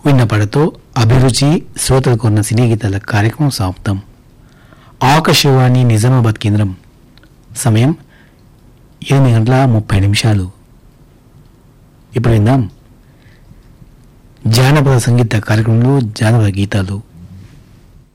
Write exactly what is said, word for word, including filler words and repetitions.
విన్నపడతో అభిరుచి శ్రోతలు కొన్న సినీ గీతాల కార్యక్రమం సమాప్తం. ఆకాశవాణి నిజామాబాద్ కేంద్రం. సమయం ఎనిమిది గంటల ముప్పై నిమిషాలు. ఇప్పుడు విందాం జానపద సంగీత కార్యక్రమంలో జానపద గీతాలు.